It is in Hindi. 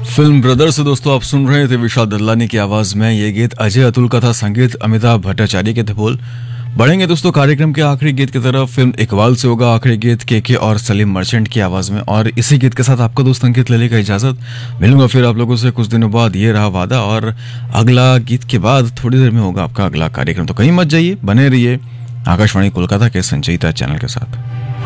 फिल्म ब्रदर से दोस्तों आप सुन रहे थे विशाल ददलानी की आवाज में। ये गीत अजय अतुल का था, संगीत अमिताभ भट्टाचार्य के थे। बोल बढ़ेंगे दोस्तों कार्यक्रम के आखिरी गीत की तरफ। फिल्म इकबाल से होगा आखिरी गीत, के और सलीम मर्चेंट की आवाज में। और इसी गीत के साथ आपका दोस्त अंकित ले लेगा इजाजत। मिलूंगा फिर आप लोगों से कुछ दिनों बाद, ये रहा वादा। और अगला गीत के बाद थोड़ी देर में होगा आपका अगला कार्यक्रम, तो कहीं मत जाइए, बने रहिए आकाशवाणी कोलकाता के संचयिता चैनल के साथ।